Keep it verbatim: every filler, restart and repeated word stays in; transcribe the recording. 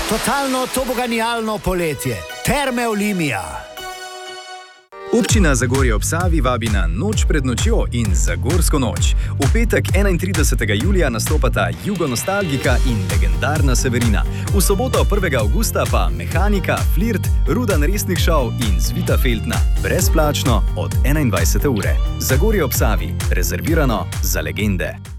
Totalno toboganijalno poletje. Terme Olimia. Občina Zagorje ob Savi vabi na Noč pred nočjo in Zagorsko noč. V petek enaintridesetega julija nastopata Jugonostalgika in legendarna Severina. V soboto prvega avgusta pa Mehanika, Flirt, Rudan resnih šov in Zvita Feltna. Brezplačno od enaindvajsete ure. Zagorje ob Savi. Rezervirano za legende.